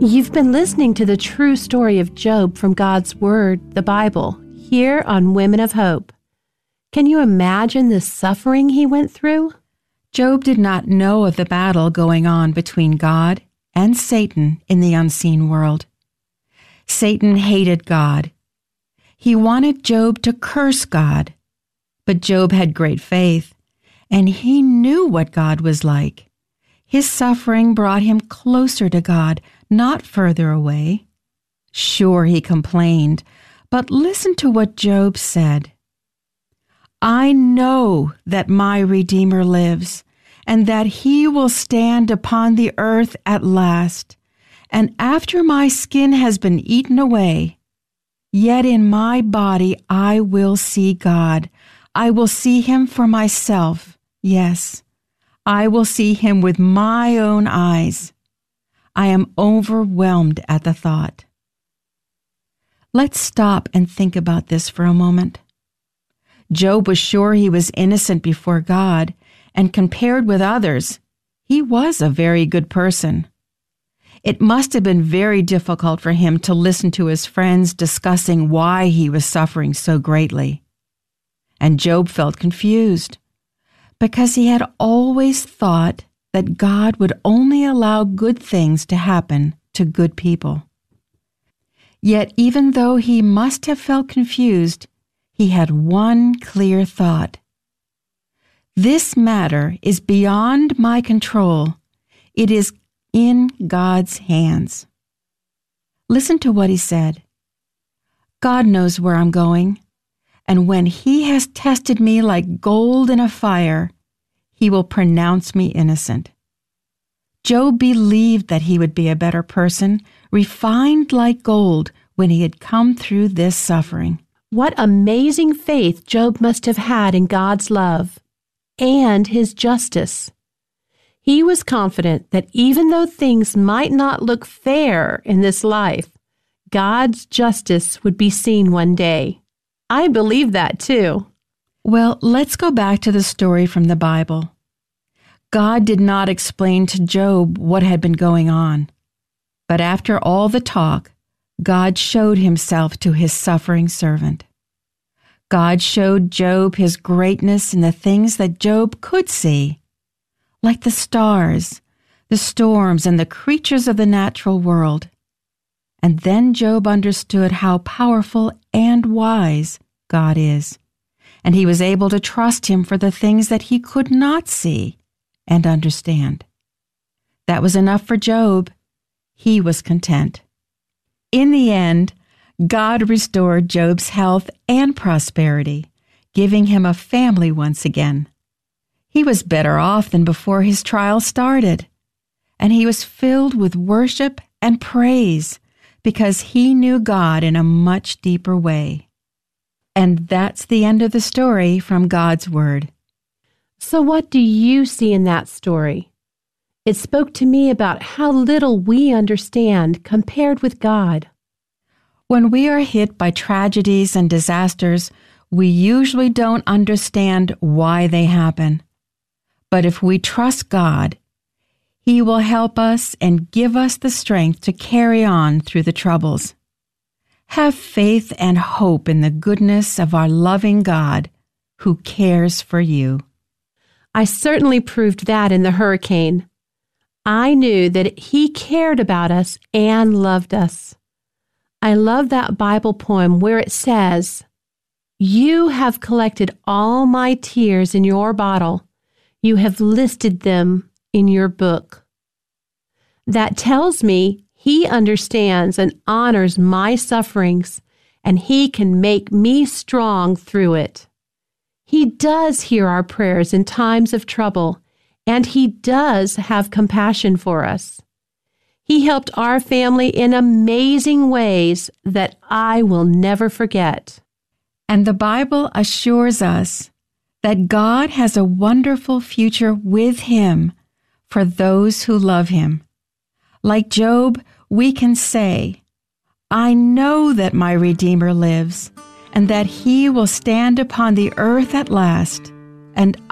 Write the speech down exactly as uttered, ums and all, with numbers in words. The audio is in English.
You've been listening to the true story of Job from God's Word, the Bible, here on Women of Hope. Can you imagine the suffering he went through? Job did not know of the battle going on between God and Satan in the unseen world. Satan hated God. He wanted Job to curse God. But Job had great faith, and he knew what God was like. His suffering brought him closer to God, not further away. Sure, he complained, but listen to what Job said. I know that my Redeemer lives, and that he will stand upon the earth at last. And after my skin has been eaten away, yet in my body I will see God. I will see him for myself. Yes, I will see him with my own eyes. I am overwhelmed at the thought. Let's stop and think about this for a moment. Job was sure he was innocent before God, and compared with others, he was a very good person. It must have been very difficult for him to listen to his friends discussing why he was suffering so greatly. And Job felt confused, because he had always thought that God would only allow good things to happen to good people. Yet even though he must have felt confused, he had one clear thought. This matter is beyond my control. It is in God's hands. Listen to what he said. God knows where I'm going, and when he has tested me like gold in a fire, he will pronounce me innocent. Job believed that he would be a better person, refined like gold, when he had come through this suffering. What amazing faith Job must have had in God's love and his justice. He was confident that even though things might not look fair in this life, God's justice would be seen one day. I believe that too. Well, let's go back to the story from the Bible. God did not explain to Job what had been going on. But after all the talk, God showed himself to his suffering servant. God showed Job his greatness in the things that Job could see, like the stars, the storms, and the creatures of the natural world. And then Job understood how powerful and wise God is, and he was able to trust him for the things that he could not see and understand. That was enough for Job. He was content. In the end, God restored Job's health and prosperity, giving him a family once again. He was better off than before his trial started, and he was filled with worship and praise because he knew God in a much deeper way. And that's the end of the story from God's Word. So what do you see in that story? It spoke to me about how little we understand compared with God. When we are hit by tragedies and disasters, we usually don't understand why they happen. But if we trust God, He will help us and give us the strength to carry on through the troubles. Have faith and hope in the goodness of our loving God who cares for you. I certainly proved that in the hurricane. I knew that He cared about us and loved us. I love that Bible poem where it says, "You have collected all my tears in your bottle. You have listed them in your book." That tells me He understands and honors my sufferings, and He can make me strong through it. He does hear our prayers in times of trouble, and He does have compassion for us. He helped our family in amazing ways that I will never forget. And the Bible assures us that God has a wonderful future with Him for those who love Him. Like Job, we can say, "I know that my Redeemer lives, and that He will stand upon the earth at last, and